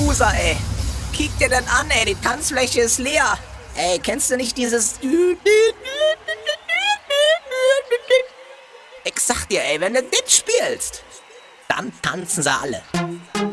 Loser, ey. Kick dir denn an, ey, die Tanzfläche ist leer. Ey, kennst du nicht dieses... Ich sag dir, ey, wenn du das spielst, dann tanzen sie alle.